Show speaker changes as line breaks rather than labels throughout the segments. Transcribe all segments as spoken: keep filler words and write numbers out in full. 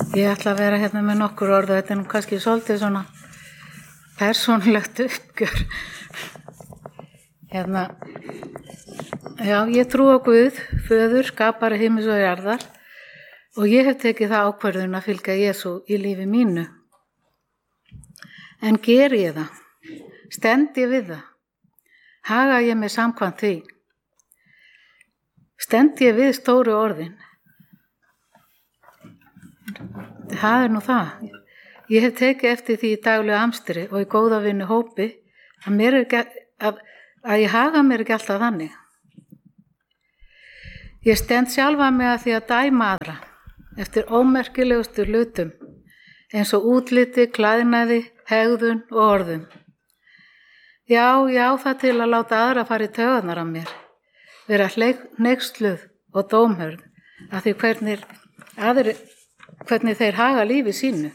Ég ætla að vera hérna með nokkur orð og þetta er nú kannski svolítið svona persónulegt uppgjör. Hérna, já, ég trú á Guð, föður, skapari himins og jarðar og ég hef tekið það ákvörðun að fylgja Jesú í lífi mínu. En geri ég það? Stend ég við það? Haga ég mig samkvæmt því? Stend ég við stóru orðin? Það er nú það. Ég hef tekið eftir því í daglegu amstri og í góða vinnu hópi að, mér er ekki, að, að ég haga mér ekki alltaf þannig. Ég stend sjálfa mig að því að dæma aðra eftir ómerkilegustu hlutum eins og útliti, klæðnaði, hegðun og orðum. Já, já, það til að láta aðra fara í taugarnar á mér, vera hneyksluð og dómhörð af því hvernig aðri hvernig þeir haga lífi sínu.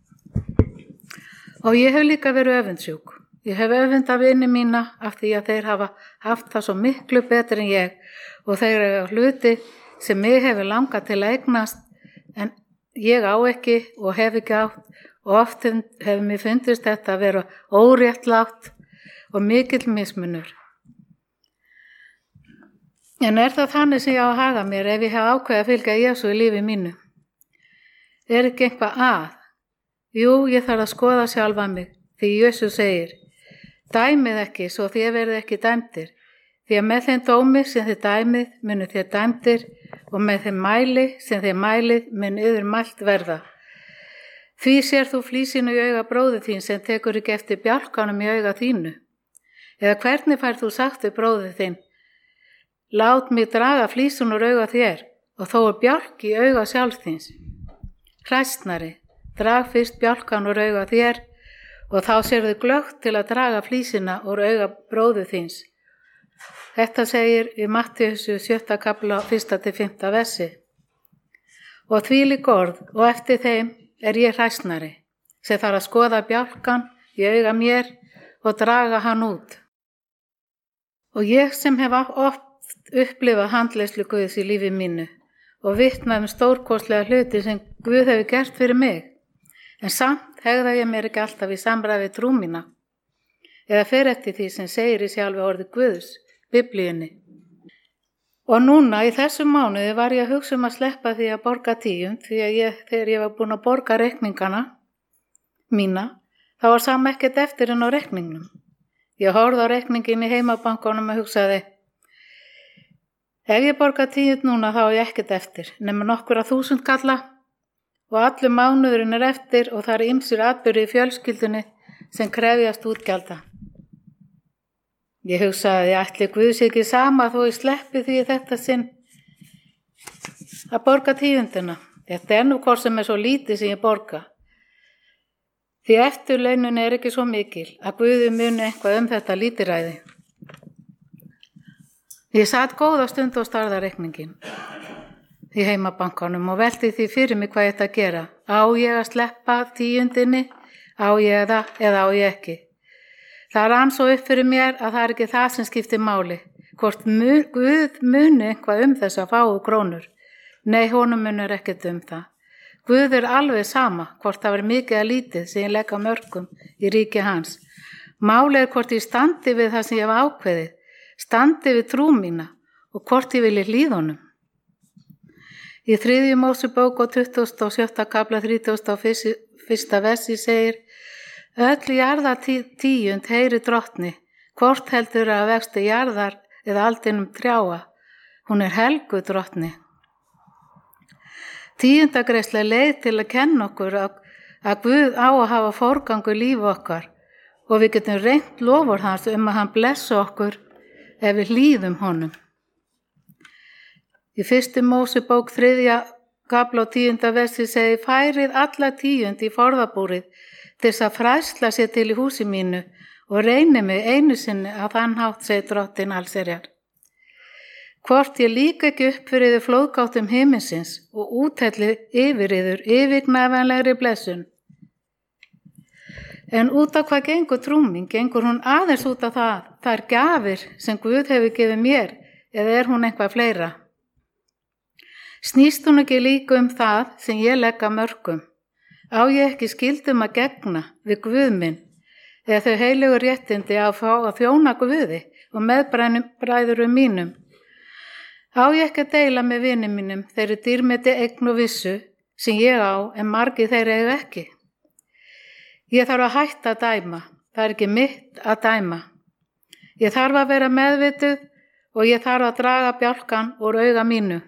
Og ég hef líka verið öfundsjúk. Ég hef öfunda vini mína af því að þeir hafa haft það svo miklu betur en ég og þeir hafa hluti sem mig hefur langað til að eignast en ég á ekki og hef ekki átt og oft hefur mér fundist þetta að vera óréttlátt og mikill mismunur. En er það þannig sem ég á að haga mér ef ég hef ákveðið að fylgja Jesú í lífi mínu? Er ekki eitthvað að? Jú, ég þarf að skoða sjálfa mig, því Jesú segir, dæmið ekki svo þér verið ekki dæmdir, því að með þeim dómi sem þið dæmið munu þér dæmdir og með þeim mæli sem þið mælið mun yður mælt verða. Því sér þú flísinu í auga bróður þín sem tekur ekki eftir bjálkanum í auga þínu. Eða hvernig fær þú sagt við bróður þinn, lát mig draga flísun úr auga þér og þó er bjálk í auga sjálfs þíns. Hræsnari, drag fyrst bjálkan úr auga þér og þá sérðu glöggt til að draga flísina úr auga bróður þíns. Þetta segir í Matthíusu sjötta kafla fyrsta til fimmta versi. Og þvílík orð og eftir þeim er ég hræsnari, sem þarf að skoða bjálkan í auga mér og draga hann út. Og ég sem hef oft upplifað handleiðslu Guðs í lífi mínu og vitnað um stórkostlega hluti sem Guð hefur gert fyrir mig, en samt hegða ég mér ekki alltaf í samræði við trú mína, eða fer eftir því sem segir í sjálfi orði Guðs, Biblíunni. Og núna í þessum mánuði var ég að hugsa um að sleppa því að borga tíund, því að ég, þegar ég var búin að borga reikningana mína, þá var sama ekkert eftir en á reikningnum. Ég horfði á reikningin í heimabankanum og hugsaði, ef ég borga tíund núna þá er ég ekkert eftir, nema nokkura þúsund kalla og allur mánuðurinn er eftir og það er ýmsir atburðir í fjölskyldunni sem krefjast útgjalda. Ég hugsaði, ég ætli Guð sé ekki sama þó ég sleppi því þetta sinn að borga tíundina. Þetta er nú hvort sem er svo lítið sem ég borga. Því eftirlaunin er ekki svo mikil að Guði muni eitthvað um þetta lítilræði. Ég satt góða stund og starða reikningin í heimabankanum og velti því fyrir mig hvað ég ætti að gera. Á ég að sleppa tíundinni, á ég það eða á ég ekki. Það rann svo upp fyrir mér að það er ekki það sem skiptir máli. Hvort mun, Guð muni eitthvað um þess að fáu krónur. Nei, honum munur ekkert um það. Guð er alveg sama hvort það var mikið að lítið sem ég legg á mörkum í ríki hans. Máli er hvort ég standi við það sem ég hef ákveðið. Standi við trú mína og hvort ég vilji hlýða honum. Í þriðju Mósebók og tuttugasta og sjötta kafla þrítugasta og fyrsta versi segir, öll jarða tíund heyri drottni, hvort heldur að vexti jarðar eða aldinum trjáa, hún er helgu drottni. Tíundagreiðsla leið til að kenna okkur að, að Guð á að hafa forgangu lífi okkar og við getum reynt lofur hans um að hann blessi okkur ef við hlýðum honum. Í fyrstu Mósebók þriðja kafla og tíunda versi segir, færið alla tíund í forðabúrið til þess að fræðsla sér til í húsi mínu og reyni mig einu sinni að þann hátt segir drottin allsherjar. Hvort ég líka ekki upp fyrir þið flóðgáttum himinsins og úthelli yfir yður yfirgnæfanlegri blessun. En út af hvað gengur trú mín, gengur hún aðeins út af það, það er gjafir sem Guð hefur gefið mér eða er hún eitthvað fleira? Snýst hún ekki líka um það sem ég legg að mörkum? Á ég ekki skyldum að gegna við Guð minn eða þau heilegu réttindi að fá að þjóna Guði og meðbræðurum mínum? Á ég ekki að deila með vinum mínum þeirri dýrmeti eign og vissu sem ég á en margir þeirra eiga ekki? Ég þarf að hætta að dæma, það er ekki mitt að dæma. Ég þarf að vera meðvituð og ég þarf að draga bjálkan úr auga mínu.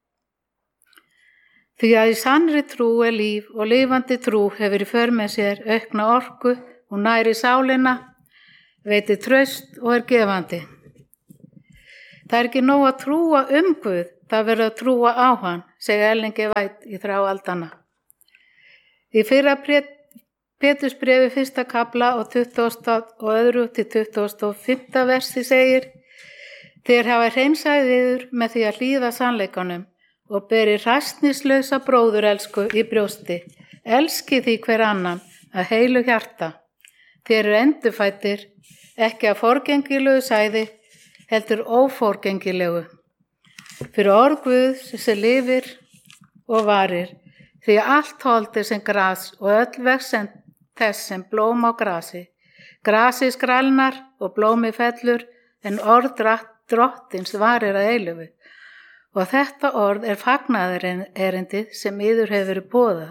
Því að í sannri trú er líf og lifandi trú hefur í för með sér aukna orku og næri sálina, veitir traust og er gefandi. Það er ekki nóg að trúa um Guð, það verður að trúa á hann, segja Ellen G. White í þrjá aldana. Í fyrra Pétursbréfi fyrsta kafla og tuttugasta og öðru til tuttugasta og fimmta versi segir: Þér hafa hreinsaði yður með því að hlýða sannleikanum og beri hræsnislausa bróðurelsku í brjósti. Elski því hver annan að heilu hjarta. Þér eru endurfæddir, ekki að forgengilegu sæði, heldur óforgengilegu. Fyrir orð Guðs sem lifir og varir, því allt hold er sem gras og öll vexen þess sem blóm á grasi. Grasi skrælnar og blómi fellur, en orð drottins varir að eilífu. Og þetta orð er fagnaðarerindið sem yður hefur verið boðað.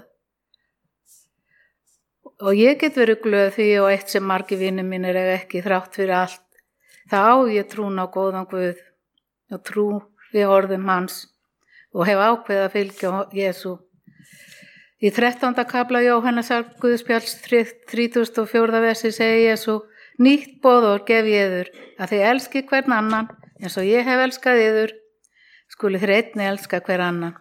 Og ég get verið glöð því og eitt sem margir vinir mínir eiga ekki þrátt fyrir allt. Það á ég trún á góðan Guð og trú við orðum hans og hef ákveðið að fylgja Jesú. Í þrettánda kafla Jóhannesar Guðspjalls þrítugasta og fjórða versi segir Jesú: Nýtt boðorð gef ég yður, að þið elski hvern annan eins og ég hef elskað yður, skuli þér einnig elska hver annan.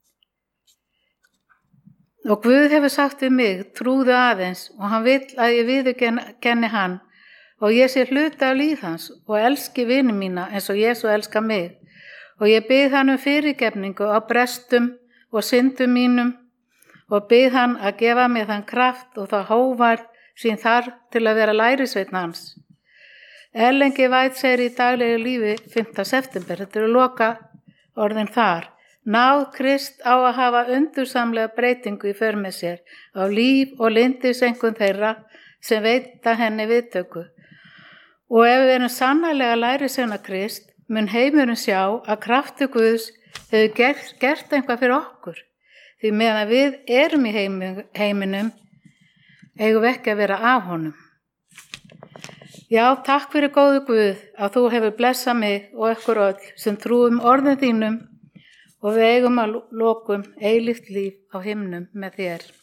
Og Guð hefur sagt við mig: trúðu aðeins, og hann vill að ég viðurkenni hann og ég sé hluta af líf hans og elski vini mína eins og Jesú elska mig. Og ég bið hann um fyrirgefningu á brestum og syndum mínum og bið hann að gefa mér þann kraft og það hóvarð sín þarf til að vera lærisveinn hans. Ellen G. White segir í daglegu lífi fimmta september, þetta eru loka orðin þar: Náð Krist á að hafa undursamlega breytingu í för með sér á líf og lyndiseinkunn þeirra sem veita henni viðtöku. Og ef við erum sannarlega lærisveina Krist, mun heimurinn sjá að kraftur Guðs hefur gert, gert eitthvað fyrir okkur. Því meðan við erum í heim, heiminum, eigum við ekki að vera af honum. Já, takk fyrir góðu Guð að þú hefur blessað mig og ykkur öll sem trúum orðin þínum og við eigum að lokum eilíft líf á himnum með þér.